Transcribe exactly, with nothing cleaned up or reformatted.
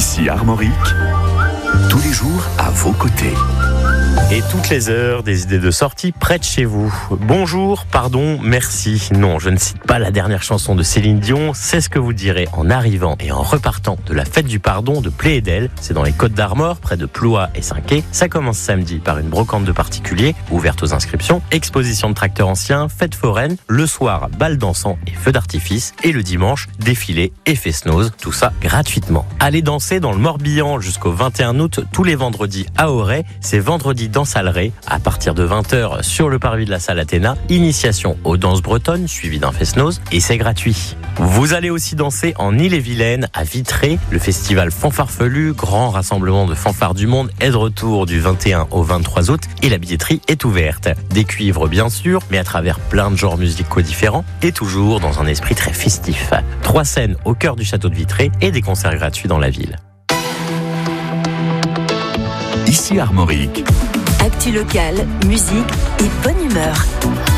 Ici Armorique, tous les jours à vos côtés. Et toutes les heures, des idées de sortie près de chez vous. Bonjour, pardon, merci. Non, je ne cite pas la dernière chanson de Céline Dion. C'est ce que vous direz en arrivant et en repartant de la fête du pardon de Pléédel. C'est dans les Côtes d'Armor, près de Ploie et Saint-Quay. Ça commence samedi par une brocante de particuliers, ouverte aux inscriptions, exposition de tracteurs anciens, fête foraine. Le soir, bal dansant et feux d'artifice. Et le dimanche, défilé et fest-noz. Tout ça gratuitement. Allez danser dans le Morbihan jusqu'au vingt et un août, tous les vendredis à Auray. C'est vendredi dans Saleret, à partir de vingt heures sur le parvis de la salle Athéna. Initiation aux danses bretonnes, suivie d'un fest-noz, et c'est gratuit. Vous allez aussi danser en Ille-et-Vilaine, à Vitré. Le festival Fanfarfelu, grand rassemblement de fanfares du monde, est de retour du vingt et un au vingt-trois août, et la billetterie est ouverte. Des cuivres bien sûr, mais à travers plein de genres musicaux différents, et toujours dans un esprit très festif. Trois scènes au cœur du château de Vitré, et des concerts gratuits dans la ville. Ici Armorique. Actu locale, musique et bonne humeur.